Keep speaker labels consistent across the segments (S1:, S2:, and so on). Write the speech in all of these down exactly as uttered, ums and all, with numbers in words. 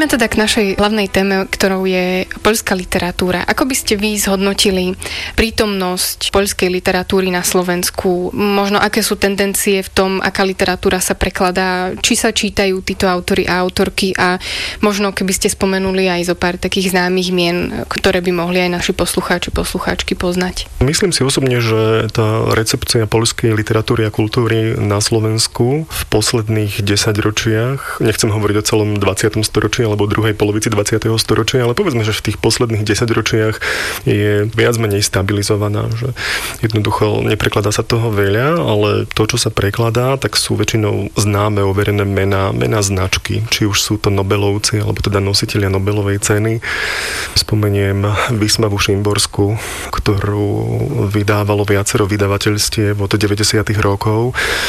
S1: Poďme teda k našej hlavnej téme, ktorou je poľská literatúra. Ako by ste vy zhodnotili prítomnosť poľskej literatúry na Slovensku? Možno aké sú tendencie v tom, aká literatúra sa prekladá, či sa čítajú títo autori a autorky a možno keby ste spomenuli aj zo pár takých známych mien, ktoré by mohli aj naši poslucháči, poslucháčky poznať.
S2: Myslím si osobne, že tá recepcia poľskej literatúry a kultúry na Slovensku v posledných desaťročiach, nechcem hovoriť o celom dvadsiatom storočí alebo druhej polovici dvadsiateho storočia, ale povedzme, že v tých posledných desaťročiach je viac menej stabilizovaná, že jednoducho neprekladá sa toho veľa, ale to, čo sa prekladá, tak sú väčšinou známe overené mená, mená značky, či už sú to Nobelovci, alebo teda nositelia Nobelovej ceny. Spomeniem Vysmavu Šimborsku, ktorú vydávalo viacero vydavateľstiev od deväťdesiatych rokov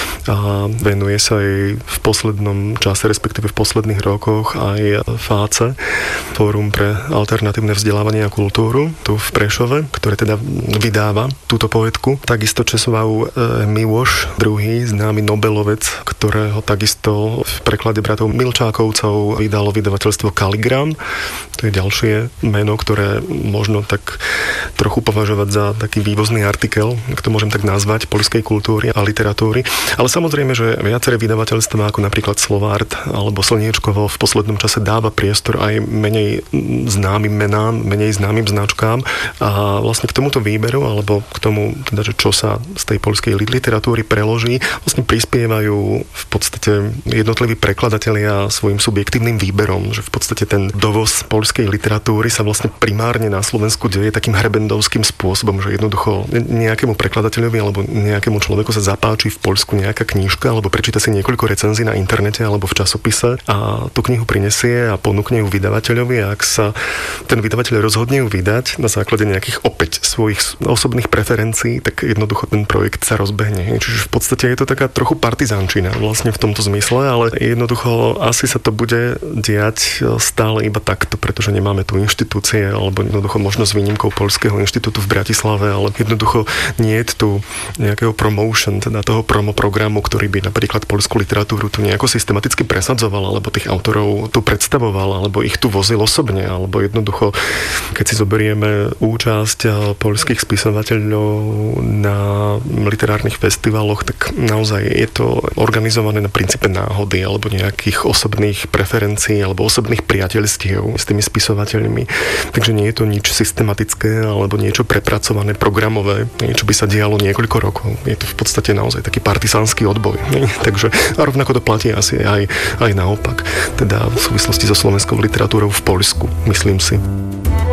S2: a venuje sa jej v poslednom čase, respektíve v posledných rokoch aj fáce, Fórum pre alternatívne vzdelávanie a kultúru tu v Prešove, ktoré teda vydáva túto poetku. Takisto Česław Miłosz, druhý známy Nobelovec, ktorého takisto v preklade bratov Milčákovcov vydalo vydavateľstvo Kaligram. To je ďalšie meno, ktoré možno tak trochu považovať za taký vývozný artikel, ak to môžem tak nazvať, poľskej kultúry a literatúry. Ale samozrejme, že viaceré vydavateľstvá, ako napríklad Slovart alebo Slniečkovo v poslednom čase dáva priestor aj menej známym menám, menej známym značkám a vlastne k tomuto výberu, alebo k tomu, teda, že čo sa z tej poľskej literatúry preloží, vlastne prispievajú v podstate jednotliví prekladatelia svojim subjektívnym výberom, že v podstate ten dovoz poľskej literatúry sa vlastne primárne na Slovensku deje takým hrebendovským spôsobom, že jednoducho nejakému prekladateľovi alebo nejakému človeku sa zapáči v Poľsku nejaká knižka alebo prečíta si niekoľko recenzií na internete alebo v časopise a tú knihu prinesie a ponúkne ju vydavateľovi a ak sa ten vydavateľ rozhodne ju vydať na základe nejakých opäť svojich osobných preferencií, tak jednoducho ten projekt sa rozbehne. Čiže v podstate je to taká trochu partizánčina vlastne v tomto zmysle, ale jednoducho asi sa to bude diať stále iba takto, pretože nemáme tu inštitúcie alebo jednoducho možno s výnimkou Poľského inštitútu v Bratislave, ale jednoducho nie je tu nejakého promotion, teda toho promo programu, ktorý by napríklad poľskú literatúru tu nejako systematicky presadzoval, alebo tých autorov tu predstavoval, alebo ich tu vozil osobne, alebo jednoducho, keď si zoberieme účasť poľských spisovateľov na literárnych festivaloch, tak naozaj je to organizované na princípe náhody, alebo nejakých osobných preferencií, alebo osobných priateľstiev s tými spisovateľmi. Takže nie je to nič systematické, alebo niečo prepracované, programové, niečo by sa dialo niekoľko rokov. Je to v podstate naozaj taký partizánsky odboj. Takže a rovnako to platí asi aj, aj naopak. Teda v súvislosti so slovenskou literatúrou v Poľsku, myslím si.